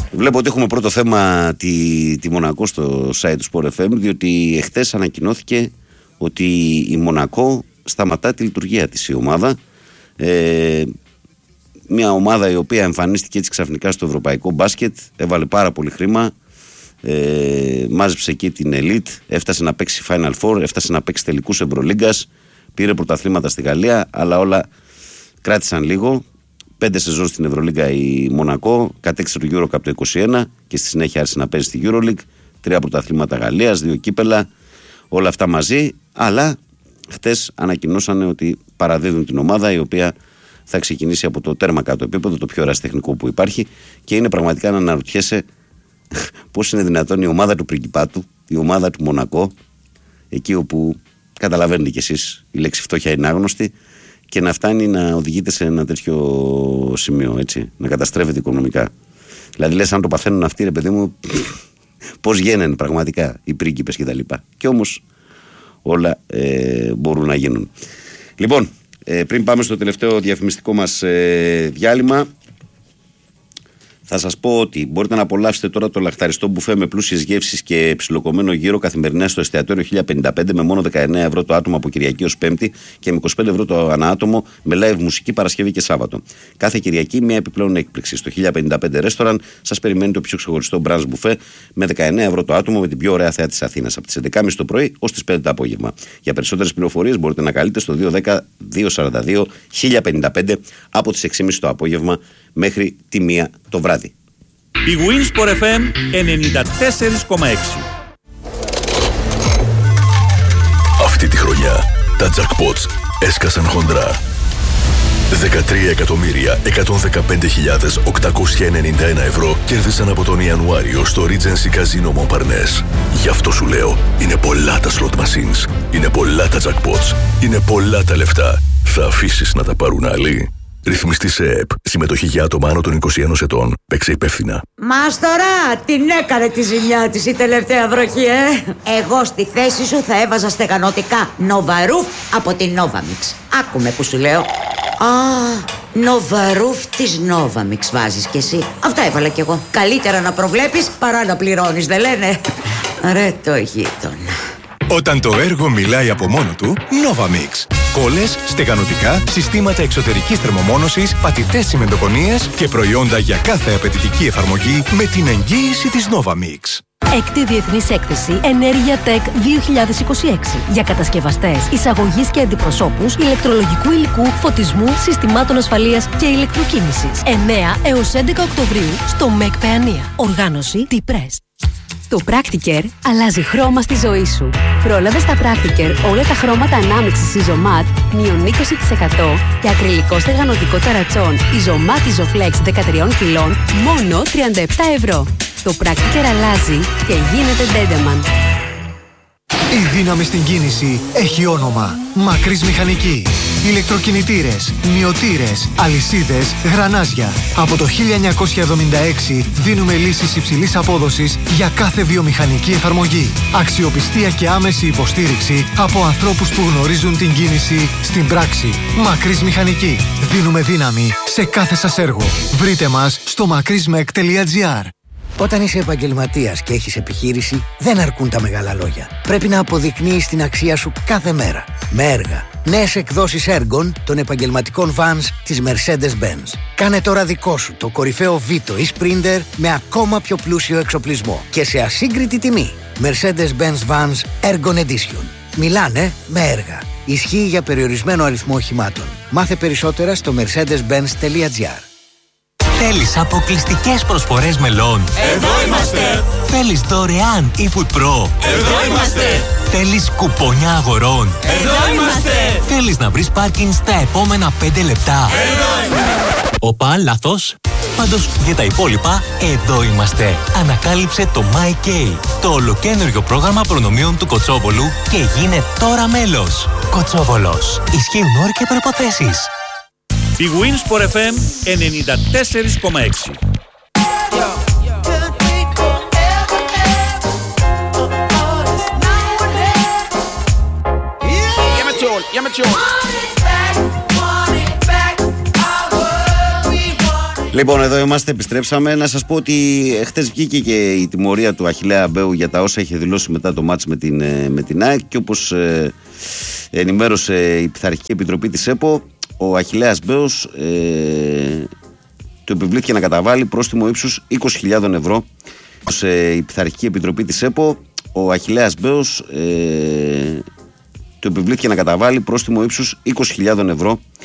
Βλέπω ότι έχουμε πρώτο θέμα τη Μονακό στο site του Sport FM, διότι εχθές ανακοινώθηκε ότι η Μονακό σταματά τη λειτουργία της η ομάδα. Μια ομάδα η οποία εμφανίστηκε έτσι ξαφνικά στο ευρωπαϊκό μπάσκετ, έβαλε πάρα πολύ χρήμα, μάζεψε εκεί την Elite, έφτασε να παίξει Final Four, έφτασε να παίξει τελικούς Ευρωλίγκας, πήρε πρωταθλήματα στη Γαλλία, αλλά όλα κράτησαν λίγο. 5 σεζόν στην Ευρωλίγκα η Μονακό, κατέκτησε το EuroCup το 2021 και στη συνέχεια άρχισε να παίζει στη EuroLeague, 3 πρωταθλήματα Γαλλίας, 2 κύπελα, όλα αυτά μαζί. Αλλά χτες ανακοινώσανε ότι παραδίδουν την ομάδα, η οποία θα ξεκινήσει από το τέρμα κάτω επίπεδο, το πιο ερασιτεχνικό που υπάρχει, και είναι πραγματικά να αναρωτιέσαι πώς είναι δυνατόν η ομάδα του Πριγκιπάτου, η ομάδα του Μονακό, εκεί όπου καταλαβαίνετε κι εσείς η λέξη φτώχεια είναι άγνωστη, και να φτάνει να οδηγείται σε ένα τέτοιο σημείο, έτσι, να καταστρέφεται οικονομικά. Δηλαδή λες, αν το παθαίνουν αυτοί, ρε παιδί μου, πώς γίνανε πραγματικά οι πρίγκιπες και τα λοιπά. Και όμως όλα μπορούν να γίνουν. Λοιπόν, πριν πάμε στο τελευταίο διαφημιστικό μας διάλειμμα, θα σας πω ότι μπορείτε να απολαύσετε τώρα το λαχταριστό μπουφέ με πλούσιες γεύσεις και ψιλοκομμένο γύρο καθημερινά στο εστιατόριο 1055 με μόνο 19 ευρώ το άτομο από Κυριακή ως Πέμπτη και με 25 ευρώ το ανάτομο με live μουσική Παρασκευή και Σάββατο. Κάθε Κυριακή μια επιπλέον έκπληξη. Στο 1055 ρέστοραν σας περιμένει το πιο ξεχωριστό μπραντς μπουφέ με 19 ευρώ το άτομο με την πιο ωραία θέα της Αθήνας από τις 11.30 το πρωί ως τις 5 το απόγευμα. Για περισσότερες πληροφορίες μπορείτε να καλείτε στο 210-242-1055 από τις 6.30 το απόγευμα μέχρι τη 1 το βράδυ. Η Winsport FM 94,6. Αυτή τη χρονιά τα jackpots έσκασαν χοντρά. 13.115.891 ευρώ κέρδισαν από τον Ιανουάριο στο Regency Casino Montparnasse. Γι' αυτό σου λέω, είναι πολλά τα slot machines, είναι πολλά τα jackpots, είναι πολλά τα λεφτά. Θα αφήσεις να τα πάρουν άλλοι? Ρυθμιστή σε ΕΕΠ. Συμμετοχή για άτομα άνω των 21 ετών. Παίξε υπεύθυνα. Μάστορα, την έκανε τη ζημιά της η τελευταία βροχή, Εγώ στη θέση σου θα έβαζα στεγανοτικά Νοβαρούφ από την Novamix. Άκουμε που σου λέω. Νοβαρούφ της Novamix βάζεις κι εσύ. Αυτά έβαλα κι εγώ. Καλύτερα να προβλέπεις παρά να πληρώνεις, δεν λένε? Ρε το γείτονα. Όταν το έργο μιλάει από μόνο του, Novamix. Κόλλες, στεγανοτικά, συστήματα εξωτερικής θερμομόνωσης, πατητές τσιμεντοκονίες και προϊόντα για κάθε απαιτητική εφαρμογή με την εγγύηση της Novamix. Έκτη Διεθνής Έκθεση Ενέργεια Tech 2026 για κατασκευαστές, εισαγωγής και αντιπροσώπους ηλεκτρολογικού υλικού, φωτισμού, συστημάτων ασφαλείας και ηλεκτροκίνησης. 9 έως 11 Οκτωβρίου στο ΜΕΚ Παιανία. Οργάνωση T-Press. Το Practicare αλλάζει χρώμα στη ζωή σου. Πρόλαβε στα Practicare όλα τα χρώματα ανάμειξης Isomat μείον 20% και ακριλικό στεγανοτικό ταρατσόν Isomat Isoflex 13 κιλών μόνο 37 ευρώ. Το Practicare αλλάζει και γίνεται Dendeman. Η δύναμη στην κίνηση έχει όνομα. Μακρύς Μηχανική. Ηλεκτροκινητήρες, μυωτήρες, αλυσίδες, γρανάζια. Από το 1976 δίνουμε λύσεις υψηλής απόδοσης για κάθε βιομηχανική εφαρμογή. Αξιοπιστία και άμεση υποστήριξη από ανθρώπους που γνωρίζουν την κίνηση στην πράξη. Μακρύς Μηχανική. Δίνουμε δύναμη σε κάθε σας έργο. Βρείτε μας στο makrismek.gr. Όταν είσαι επαγγελματίας και έχεις επιχείρηση, δεν αρκούν τα μεγάλα λόγια. Πρέπει να αποδεικνύεις την αξία σου κάθε μέρα. Με έργα. Νέες εκδόσεις έργων των επαγγελματικών vans της Mercedes-Benz. Κάνε τώρα δικό σου το κορυφαίο Vito ή Sprinter με ακόμα πιο πλούσιο εξοπλισμό και σε ασύγκριτη τιμή. Mercedes-Benz Vans Ergon Edition. Μιλάνε με έργα. Ισχύει για περιορισμένο αριθμό οχημάτων. Μάθε περισσότερα στο mercedes-benz.gr. Θέλεις αποκλειστικές προσφορές μελών? Εδώ είμαστε! Θέλεις δωρεάν eFood Pro? Εδώ είμαστε! Θέλεις κουπόνια αγορών? Εδώ είμαστε! Θέλεις να βρεις πάρκινγκ στα επόμενα 5 λεπτά? Εδώ είμαστε! Οπα, λάθος. Πάντως για τα υπόλοιπα, εδώ είμαστε. Ανακάλυψε το MyK, το ολοκαίνουργιο πρόγραμμα προνομίων του Κοτσόβολου και γίνε τώρα μέλος. Κοτσόβολος. Ισχύουν όροι και προϋποθέσεις. Η Winsport FM 94,6. Λοιπόν, εδώ είμαστε, επιστρέψαμε. Να σας πω ότι χτες βγήκε και η τιμωρία του Αχιλλέα Μπέου για τα όσα είχε δηλώσει μετά το μάτς με την ΑΕΚ, και όπως ενημέρωσε η Πειθαρχική Επιτροπή της ΕΠΟ, ο Αχιλλέας Μπέος του επιβλήθηκε να καταβάλει πρόστιμο ύψους 20.000 ευρώ. Η Πειθαρχική Επιτροπή της ΕΠΟ, ο Αχιλλέας Μπέος του επιβλήθηκε να καταβάλει πρόστιμο ύψους 20.000 ευρώ